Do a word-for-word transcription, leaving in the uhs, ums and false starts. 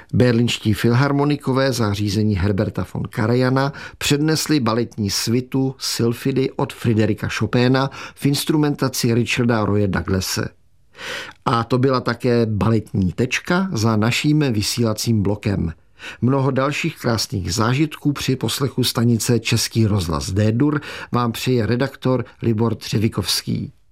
Berlínští filharmonikové za řízení Herberta von Karajana přednesli baletní svitu Sylfidy od Fryderika Chopina v instrumentaci Richarda Roye Douglase. A to byla také baletní tečka za naším vysílacím blokem. Mnoho dalších krásných zážitků při poslechu stanice Český rozhlas D-dur vám přeje redaktor Libor Třevikovský.